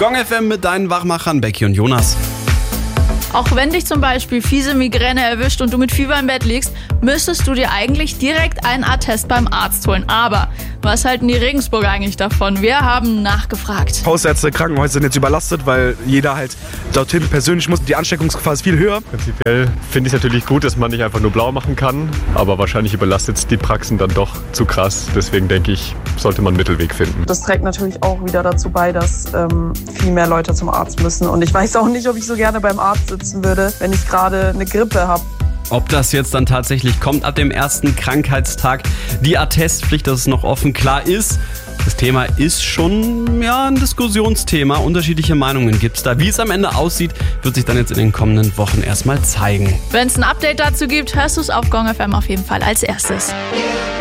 Gong FM mit deinen Wachmachern Becky und Jonas. Auch wenn dich zum Beispiel fiese Migräne erwischt und du mit Fieber im Bett liegst, müsstest du dir eigentlich direkt einen Attest beim Arzt holen. Aber was halten die Regensburger eigentlich davon? Wir haben nachgefragt. Hausärzte, Krankenhäuser sind jetzt überlastet, weil jeder halt dorthin persönlich muss. Die Ansteckungsgefahr ist viel höher. Prinzipiell finde ich es natürlich gut, dass man nicht einfach nur blau machen kann, aber wahrscheinlich überlastet es die Praxen dann doch zu krass. Deswegen denke ich, sollte man einen Mittelweg finden. Das trägt natürlich auch wieder dazu bei, dass viel mehr Leute zum Arzt müssen. Und ich weiß auch nicht, ob ich so gerne beim Arzt sitzen würde, wenn ich gerade eine Grippe habe. Ob das jetzt dann tatsächlich kommt ab dem ersten Krankheitstag, die Attestpflicht, das ist noch offen. Klar ist, das Thema ist schon ein Diskussionsthema. Unterschiedliche Meinungen gibt es da. Wie es am Ende aussieht, wird sich dann jetzt in den kommenden Wochen erstmal zeigen. Wenn es ein Update dazu gibt, hörst du es auf Gong FM auf jeden Fall als erstes.